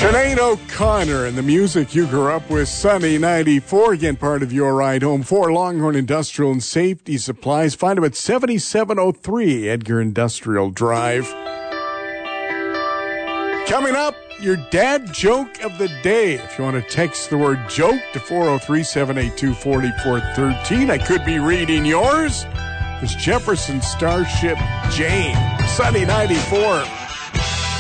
Sinead O'Connor and the music you grew up with, Sunny 94, again part of your ride home for Longhorn Industrial and Safety Supplies. Find them at 7703 Edgar Industrial Drive. Coming up, your dad joke of the day. If you want to text the word joke to 403-782-4413, I could be reading yours. It's Jefferson Starship Jane, Sunny 94.